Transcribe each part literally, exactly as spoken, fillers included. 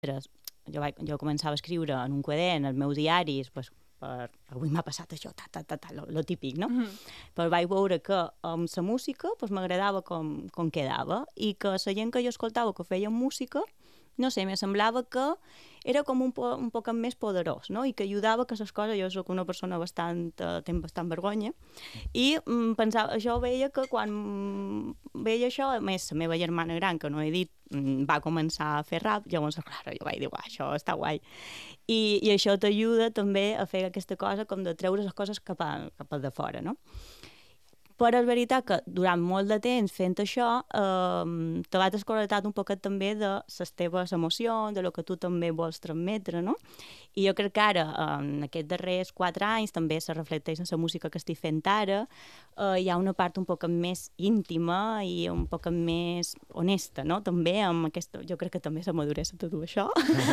jo, vaig, jo començava a escriure en un quadern, els meus diaris, pues, per, avui m'ha passat això, ta, ta, ta, ta, lo, lo típic, no? Mm -hmm. Però vaig veure que amb la música pues, m'agradava com, com quedava i que la gent que jo escoltava que feia música, no sé, me semblava que era com un, po, un poc més poderós, no? I que ajudava que les coses... Jo soc una persona bastant... Uh, tenc bastant vergonya, i um, pensava, jo veia que quan veia això, a més, la meva germana gran, que no he dit, um, va començar a fer rap, llavors, clar, jo vaig dir, uah, això està guai. I, i això t'ajuda també a fer aquesta cosa com de treure les coses cap a, cap a de fora, no? Però és veritat que durant molt de temps fent això eh, te vas desconnectar un poquet també de les teves emocions, de lo que tu també vols transmetre, no? I jo crec que ara, en aquests darrers quatre anys, també se reflecteix en la música que estic fent ara, eh, hi ha una part un poc més íntima i un poc més honesta, no? També amb aquesta... Jo crec que també la maduresa tot això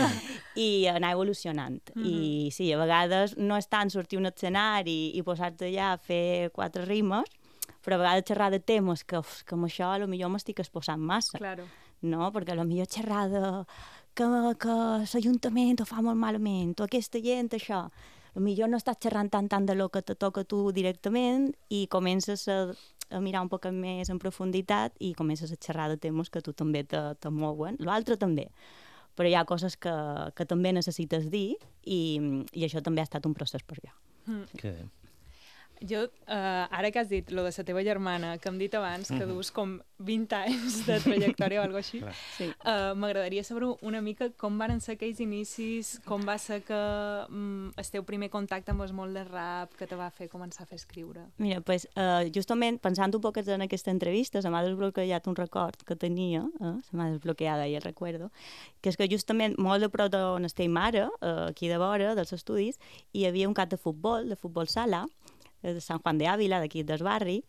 i anar evolucionant. Mm -hmm. I sí, a vegades no és tant sortir a un escenari i posar-te allà a fer quatre rimes, però a vegades xerrar de temes que, uf, que amb això a lo millor m'estic exposant massa. Claro. No? Perquè a lo millor xerrar de que, que l'Ajuntament ho fa molt malament, o aquesta gent, això. A lo millor no estàs xerrant tant tant de lo que te toca a tu directament i comences a, a mirar un poc més en profunditat i comences a xerrar de temes que tu també te, te mouen. L'altre també. Però hi ha coses que, que també necessites dir i, i això també ha estat un procés per jo. Mm. Que bé. Jo, uh, ara que has dit lo de la teva germana, que hem dit abans que Mm-hmm. dus com vint anys de trajectòria o alguna cosa així, Sí. uh, m'agradaria saber una mica com van ser aquells inicis, com va ser que um, el teu primer contacte amb el món del rap que te va fer començar a fer escriure. Mira, pues, uh, justament pensant un poc en aquesta entrevista, se m'ha desbloquejat un record que tenia, eh? se m'ha desbloquejada i el recuerdo, que és que justament molt de prop d'on estem ara, uh, aquí de vora, dels estudis, hi havia un camp de futbol, de futbol sala, de Sant Juan de Ávila, d'aquí del barri,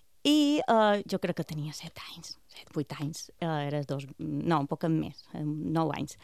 i uh, jo crec que tenia set anys, set, vuit anys, uh, eres dos, no, un poc més, nou anys,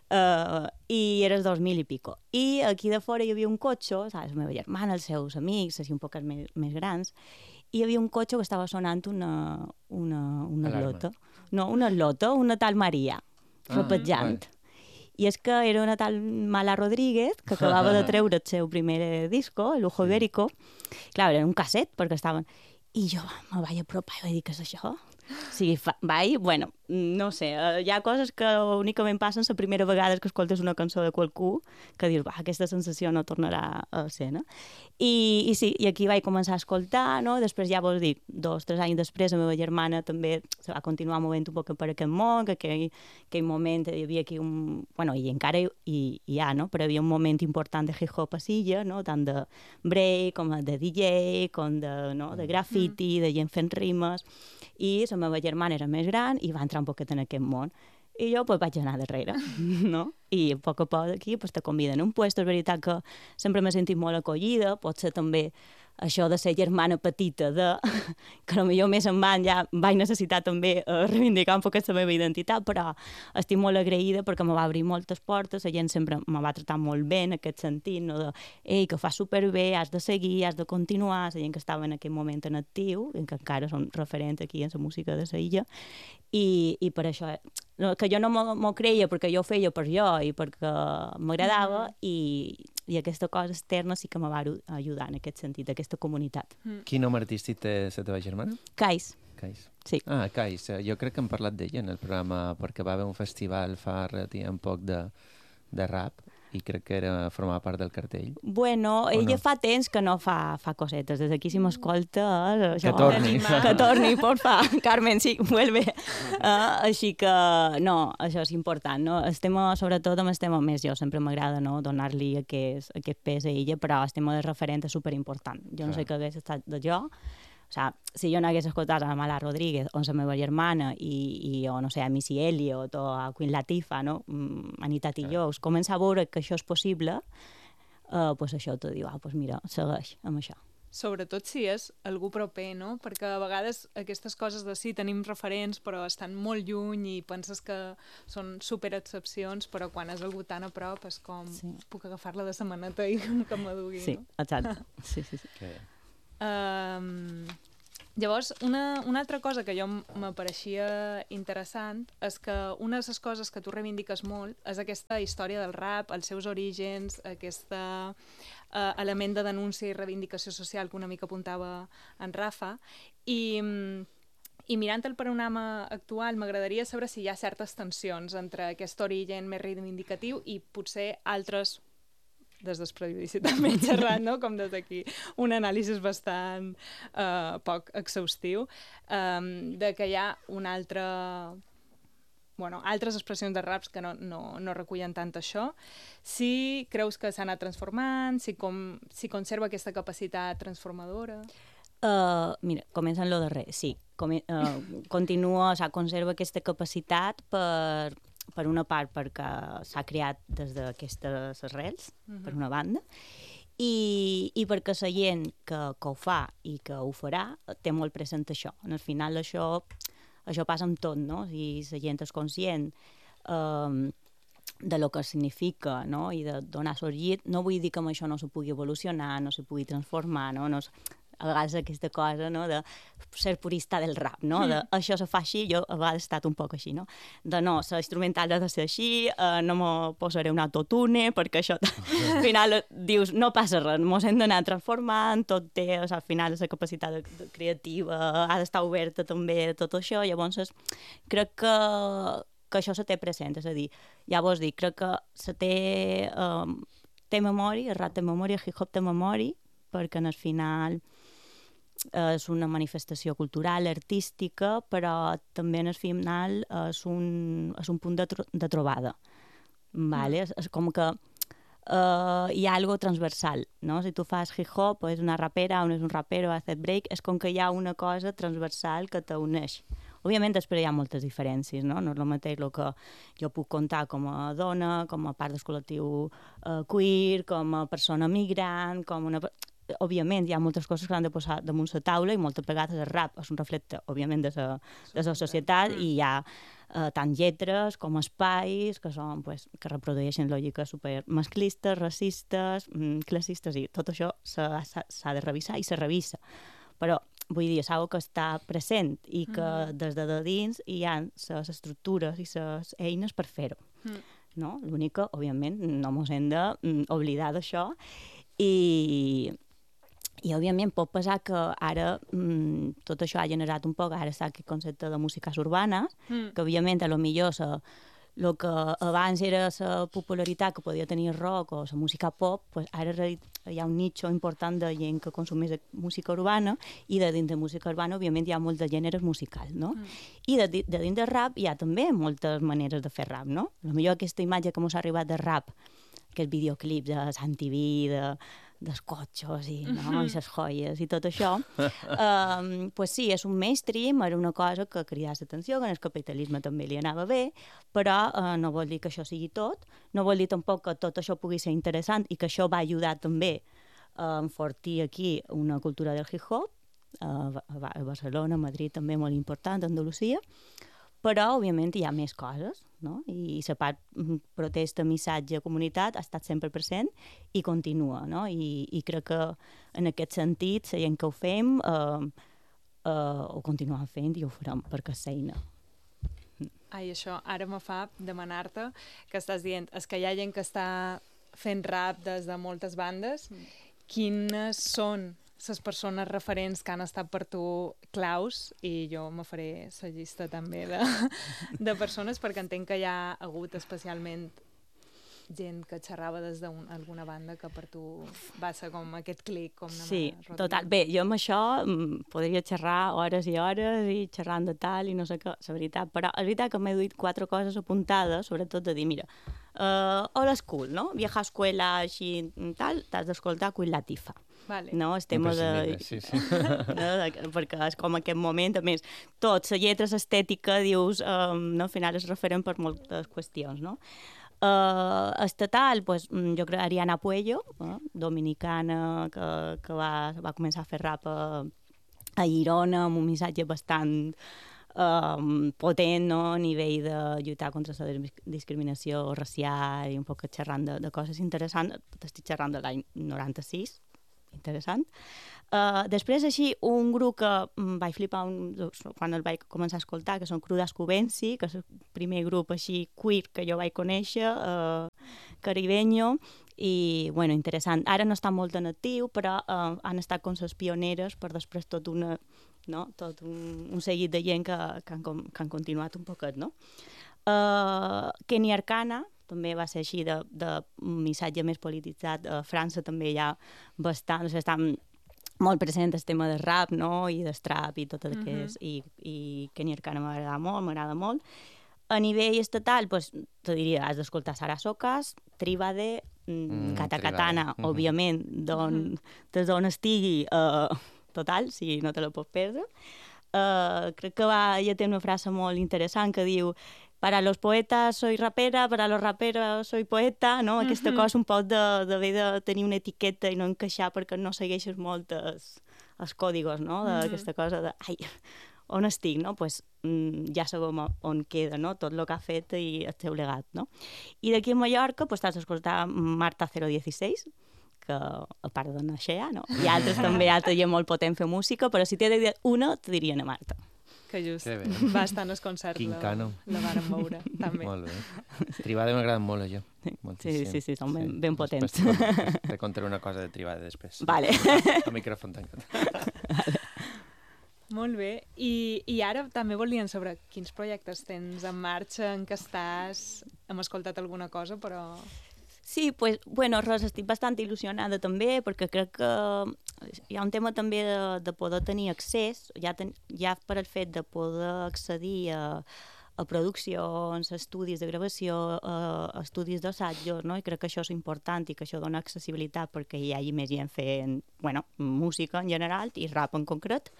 uh, i eres dos mil i pico. I aquí de fora hi havia un cotxe, saps, la meva germana, els seus amics, així un poc més, més grans, i hi havia un cotxe que estava sonant una, una, una lota. No, una lota, una tal Maria, Ah, rapejant. I és que era una tal Mala Rodríguez, que acabava de treure el seu primer disco, el Lujo Ibérico. Clar, era un casset, perquè estaven... I jo me vaig apropar i vaig dir, què és això? O sigui, fa... vaig, bueno, no sé, hi ha coses que únicament passen la primera vegada que escoltes una cançó de qualcú, que dius, va, aquesta sensació no tornarà a ser, no? I, i sí, i aquí vaig començar a escoltar, no? Després ja vols dir, dos, tres anys després, la meva germana també se va continuar movent un poc per aquest món, que aquell, aquell moment hi havia aquí un... Bueno, i encara hi, hi, hi ha, no? Però hi havia un moment important de hip-hop a Silla, no? Tant de break, com de D J, com de, no? de graffiti, de gent fent rimes, i la meva germana era més gran i va entrar un poquet en aquest món. I jo pues, vaig anar darrere, no? I a poc a poc aquí pues, te conviden a un puesto. És veritat que sempre m'he sentit molt acollida, pot ser també això de ser germana petita, de que potser més en van ja vaig necessitar també eh, reivindicar un poc la meva identitat, però estic molt agraïda perquè me va obrir moltes portes, la gent sempre me va tratar molt bé en aquest sentit, no? De, ei, que fa superbé, has de seguir, has de continuar, la gent que estava en aquell moment en actiu, que encara són referents aquí en la música de la illa, i, i per això, no, que jo no m'ho creia perquè jo ho feia per jo i perquè m'agradava, mm. i, i aquesta cosa externa sí que me va ajudar en aquest sentit, aquesta comunitat. Mm. Quin nom artístic té la teva germana? Cais. Cais. Sí. Ah, Cais. Jo crec que hem parlat d'ella en el programa perquè va haver un festival fa relativament poc de, de rap i crec que era formava part del cartell. Bueno, O ella no? fa temps que no fa, fa cosetes. Des d'aquí si m'escolta... eh, Que això- torni. Que torni, porfa. Carmen, sí, vuelve. Uh, així que, no, això és important, no? El tema, sobretot amb el tema més, jo sempre m'agrada, no?, donar-li aquest, aquest pes a ella, però el tema de referent és superimportant. Jo no Clar. sé què hagués estat de jo. O sea, si jo no hagués escoltat a Mala Rodríguez o a la meva germana i, i o no sé, a Missy Elliott o a Queen Latifah, no? Mm, Anita Tillous, començar a veure que això és possible, eh, pues això t'ho diu, ah, pues mira, segueix amb això. Sobretot si és algú proper, no? Perquè a vegades aquestes coses de sí, tenim referents, però estan molt lluny i penses que són superexcepcions, però quan és algú tan a prop és com, Sí. puc agafar-la de la maneta i que m'adugui, Sí, no? exacte. Sí, sí, sí. Que... Um, Llavors, una, una altra cosa que jo m'apareixia interessant és que una de les coses que tu reivindiques molt és aquesta història del rap, els seus orígens, aquest uh, element de denúncia i reivindicació social que una mica apuntava en Rafa, i, i mirant el panorama actual m'agradaria saber si hi ha certes tensions entre aquest origen més reivindicatiu i potser altres des desprejudici també xerrant, no? Com des d'aquí un anàlisi bastant uh, poc exhaustiu, um, de que hi ha una altra... Bueno, altres expressions de raps que no, no, no recullen tant això. Si creus que s'ha anat transformant, si, com, si conserva aquesta capacitat transformadora... Uh, mira, comença en lo darrer, sí. Com, uh, continua, o sigui, conserva aquesta capacitat per... per una part perquè s'ha creat des d'aquestes arrels, uh-huh. per una banda, i, i perquè la gent que, que ho fa i que ho farà té molt present això. Al final això, això passa amb tot, no? Si la gent és conscient um, de lo que significa, no? I de donar sorgit, no vull dir que amb això no se pugui evolucionar, no se pugui transformar, no? no a vegades aquesta cosa, no?, de ser purista del rap, no?, de això se fa així, jo a vegades he estat un poc així, no?, de no, la instrumental ha de ser així, eh, no me posaré un autotune, perquè això, al final dius, no passa res, mos hem d'anar transformant, tot té, o sigui, al final la capacitat de, de creativa ha d'estar oberta també a tot això, llavors crec que, que això se té present, és a dir, ja vos dic, crec que se té, um, té memòria, el rap té memòria, el hip-hop té memòria, perquè al final és una manifestació cultural, artística, però també en el final és un, és un punt de, tro de trobada. Vale? Mm. És, és com que uh, hi ha algo transversal, no? Si tu fas hip-hop, o és una rapera, o no és un rapero, o ha fet break, és com que hi ha una cosa transversal que t'uneix. Òbviament, després hi ha moltes diferències, no? No és el mateix el que jo puc contar com a dona, com a part del col·lectiu uh, queer, com a persona migrant, com una... Òbviament, hi ha moltes coses que han de posar damunt la taula i moltes vegades el rap és un reflecte, òbviament, de la, de la societat i hi ha eh, tant lletres com espais que, són, pues, que reprodueixen lògiques supermasclistes, racistes, mm, classistes i tot això s'ha de revisar i se revisa. Però, vull dir, és una que està present i que mm. des de dins hi ha les estructures i les eines per fer-ho. Mm. No? L'únic que, òbviament, no ens hem d'oblidar d'això i... I, òbviament, pot passar que ara mmm, tot això ha generat un poc, ara està aquest concepte de músiques urbanes, mm. que, òbviament, a lo millor el que abans era la popularitat que podia tenir rock o la música pop, pues ara hi ha un nicho important de gent que consumeix música urbana i de dins de música urbana, òbviament, hi ha molts de gèneres musicals, no? Mm. I de, de dins de rap hi ha també moltes maneres de fer rap, no? A lo millor aquesta imatge que ens ha arribat de rap, aquests videoclips de Sant T V, de... dels cotxos i, no? I les joies i tot això, um, pues sí, és un mainstream, era una cosa que cridava l'atenció, que en el capitalisme també li anava bé, però uh, no vol dir que això sigui tot, no vol dir tampoc que tot això pugui ser interessant i que això va ajudar també a enfortir aquí una cultura del hip-hop, uh, a Barcelona, a Madrid també molt important, a Andalusia, però, òbviament, hi ha més coses, no? I la part protesta, missatge, comunitat ha estat sempre present i continua, no? I, i crec que, en aquest sentit, la gent que ho fem eh, eh, ho continuem fent i ho farem perquè és eina. Ai, això ara me fa demanar-te que estàs dient, és que hi ha gent que està fent rap des de moltes bandes, quines són les persones referents que han estat per tu claus, i jo me faré la llista també de, de persones, perquè entenc que hi ha hagut especialment gent que xerrava des d'alguna banda que per tu va ser com aquest clic, com una sí, total. Bé, jo amb això podria xerrar hores i hores i xerrant de tal i no sé què, la veritat, però és veritat que m'he duit quatre coses apuntades, sobretot de dir, mira, uh, old school, no? Vieja escuela, així, tal, t'has d'escoltar Queen Latifah. Vale. No, el tema de... Sí, sí. No, de... perquè és com aquest moment, a més, tot, la lletra, l'estètica, dius, um, no, al final és referent per moltes qüestions, no? Uh, estatal, pues, jo crec Ariana Puello, eh, dominicana, que, que va, va començar a fer rap a, a Girona, amb un missatge bastant um, potent, no?, a nivell de lluitar contra la discriminació racial i un poc xerrant de, de coses interessants. Estic xerrant de l'any noranta-sis, interessant. Uh, després, així, un grup que um, vaig flipar un, quan el vaig començar a escoltar, que són Crudas Cubensi, que és el primer grup així queer que jo vaig conèixer, uh, caribeño, i, bueno, interessant. Ara no està molt en actiu, però uh, han estat com les pioneres per després tot, una, no? tot un, un seguit de gent que, que, han, que han continuat un poquet, no? Uh, Kenny Arcana, també va ser així de, de missatge més polititzat. A França també hi ha bastant, o sigui, estan molt present el tema del rap, no?, i del trap i tot el que és, i, i Kenny Arcana m'agrada molt, m'agrada molt. A nivell estatal, pues, te diria, has d'escoltar Sara Socas, Tribade, mm, Kata Katana, mm -hmm. òbviament, d'on, mm -hmm. des d'on estigui, uh, total, si no te la pots perdre. Uh, crec que va, ella té una frase molt interessant que diu: para los poetas soy rapera, para los raperos soy poeta, no? Aquesta cosa un poc d'haver de, de tenir una etiqueta i no encaixar perquè no segueixes molt els, els còdigos, no? D'aquesta cosa de, ai, on estic, no? Pues, mm, ja sabem on queda, no? Tot el que ha fet i el seu legat, no? I d'aquí a Mallorca, pues, t'has d'escoltar Marta zero dieciséis, que a part de Naixea, no? I altres també, altra gent molt potent fer música, però si t'he de dir una, te diria a Marta. Que just va estar en el concert. Quincano. La, la vàrem veure, també. Molt bé. Tribade m'agrada molt, a jo. Sí, sí, sí, són ben, sí. ben potents. Després te contaré una cosa de Tribade després. Vale. El micròfon tancat. Vale. Molt bé. I, I ara també volien saber quins projectes tens en marxa, en què estàs. Hem escoltat alguna cosa, però... Sí, pues, bueno, res, estic bastant il·lusionada també, perquè crec que hi ha un tema també de, de poder tenir accés, ja, ten, ja per el fet de poder accedir a, a produccions, a estudis de gravació, a, a estudis d'assajos, no? I crec que això és important i que això dona accessibilitat perquè hi hagi més gent fent, bueno, música en general i rap en concret.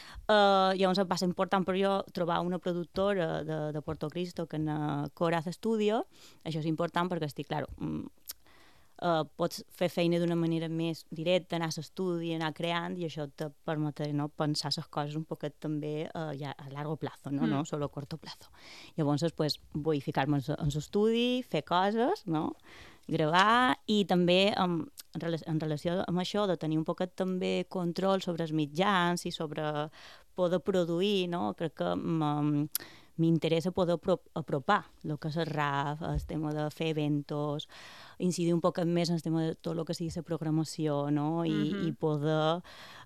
Uh, llavors va ser important per jo trobar una productora de, de Puerto Cristo que en uh, Coraz Studio. Això és important perquè estic, clar, um, uh, pots fer feina d'una manera més directa, anar a l'estudi, anar creant, i això te permet, no, pensar les coses un poquet també uh, ja a largo plazo, no, mm. no solo a corto plazo. Llavors, pues, vull ficar-me en l'estudi, fer coses, no?, gravar, i també um, en, rela en relació amb això de tenir un poquet també control sobre els mitjans i sobre poder produir, no? Crec que m'interessa poder apropar el que és el rap, el tema de fer eventos, incidir un poquet més en el tema de tot el que sigui la programació, no? I, mm -hmm. i poder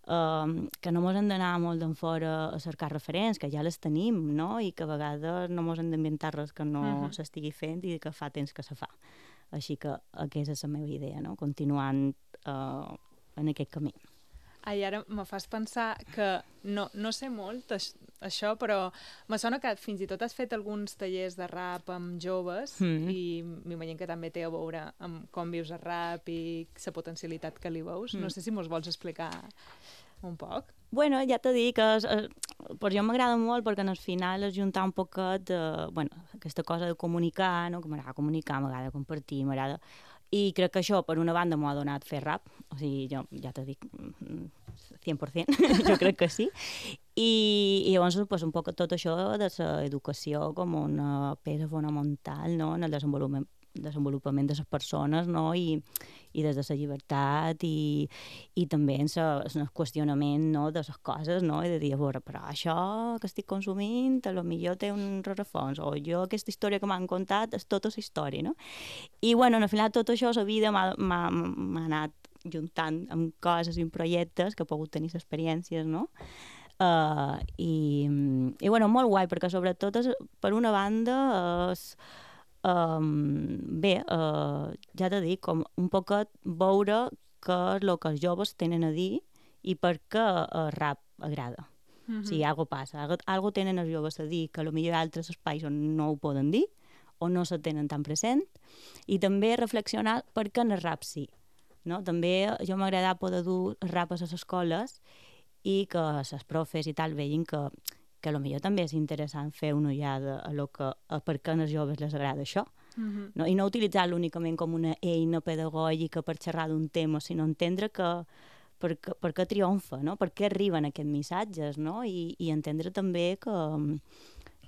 um, que no mos hem d'anar molt d'en fora a cercar referents, que ja les tenim, no? I que a vegades no mos hem d'inventar res que no mm -hmm. s'estigui fent i que fa temps que se fa. Així que aquesta és la meva idea, no? Continuant uh, en aquest camí. Ai, ara me fas pensar que no, no sé molt això, però me sona que fins i tot has fet alguns tallers de rap amb joves mm. i m'imagino que també té a veure amb com vius el rap i la potencialitat que li veus. Mm. No sé si mos vols explicar un poc. Bueno, ja t'he dit que és, és, per jo m'agrada molt perquè al final és juntar un poquet de, bueno, aquesta cosa de comunicar, no? Que m'agrada comunicar, m'agrada compartir, m'agrada... I crec que això, per una banda, m'ha donat fer rap, o sigui, jo ja t'he dit cent per cent, jo crec que sí. I, i llavors, pues, un poc tot això de l'educació com una peça fonamental, no?, en el desenvolupament desenvolupament de les persones, no? I, i des de la llibertat i, i també en el qüestionament, no?, de les coses, no? I de dir, a veure, però això que estic consumint a lo millor té un rerefons, o jo aquesta història que m'han contat és tota la història, no? I bueno, al final tot això, la vida m'ha anat juntant amb coses i amb projectes que he pogut tenir experiències, no? Uh, i, i bueno, molt guai, perquè sobretot és, per una banda és Um, bé, uh, ja t'he dit, com un poquet veure què és el que els joves tenen a dir i per què el rap agrada. Mm -hmm. O sigui, alguna cosa passa, alguna tenen els joves a dir que potser hi ha altres espais on no ho poden dir o no se tenen tan present, i també reflexionar per què en el rap sí. No? També jo m'agrada poder dur rap a les escoles i que les profes i tal vegin que que potser també és interessant fer una ullada a, lo que, a per què als joves les agrada això. Mm-hmm. No? I no utilitzar-lo únicament com una eina pedagògica per xerrar d'un tema, sinó entendre que per, per què triomfa, no? Per què arriben aquests missatges, no? I, i entendre també que,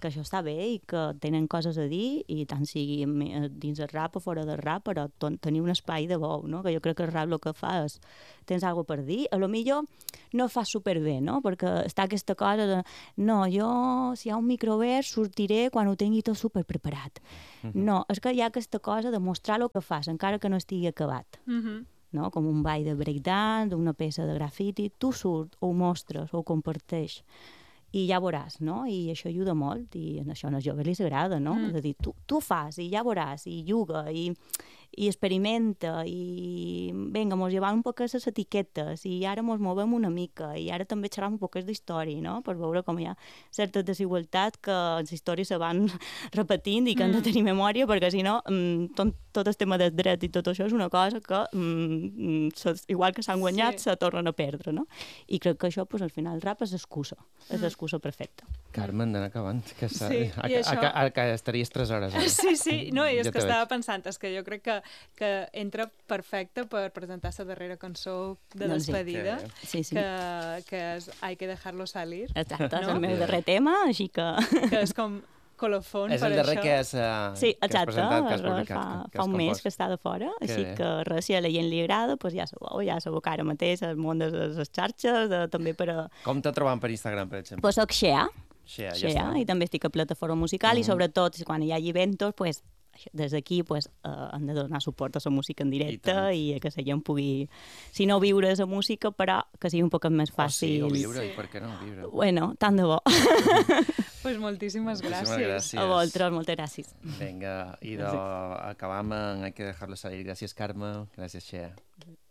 que això està bé i que tenen coses a dir, i tant sigui dins el rap o fora del rap, però tenir un espai de veu, no? Que jo crec que el rap el que fa és tens alguna per dir, a lo millor no fa superbé, no? Perquè està aquesta cosa de no, jo si hi ha un microvers sortiré quan ho tingui tot superpreparat. Mm-hmm. No, és que hi ha aquesta cosa de mostrar el que fas, encara que no estigui acabat. Mm-hmm. No? Com un ball de breakdance, una peça de grafiti, tu surt, o ho mostres, o ho comparteix, i ja veuràs, no? I això ajuda molt, i en això als joves els agrada, no? Mm. És a dir, tu, tu fas, i ja veuràs, i juga, i, i experimenta, i vinga, mos llevam un poc les etiquetes, i ara mos movem una mica, i ara també xerram un poc d'història, no? Per veure com hi ha certa desigualtat que les històries se van repetint i que mm. han de tenir memòria, perquè si no, tot, tot el tema del dret i tot això és una cosa que, mm, igual que s'han guanyat, sí. se tornen a perdre, no? I crec que això, pues, al final, el rap és excusa, és l'excusa perfecta. Carme, anem acabant, que, sí, a, i això... a, a, a, que estaries tres hores. Ara. Sí, sí, no, i és ja que estava pensant, és que jo crec que, que entra perfecte per presentar la darrera cançó de doncs despedida, sí. Sí, sí. Que, que és Hay que dejarlo salir. Exacte, no? és el meu darrer tema, així que... Que és com colofon és per el darrer això. que has, uh, sí, que has presentat, que has res, publicat. Fa, que, que fa un mes compost. que està de fora, que així bé. que res, si a la gent li agrada, pues ja sabeu, ja sabeu que ara mateix el món de les xarxes, de, també per a... Com te trobam per Instagram, per exemple? Pues soc Xea, Xea, ja Xea, està. i també estic a plataforma musical, Mm. i sobretot quan hi hagi eventos, pues, des d'aquí pues, uh, han de donar suport a la música en directe i, i que la gent pugui, si no viure la música, però que sigui un poc més fàcil. Oh, sí, o viure, sí. I per què no viure? Bueno, tant de bo. Pues moltíssimes gràcies. Moltíssimes gràcies. A vosaltres, moltes gràcies. Vinga, i de, acabam en Hay que dejarlo salir. Gràcies, Carme. Gràcies, Xea.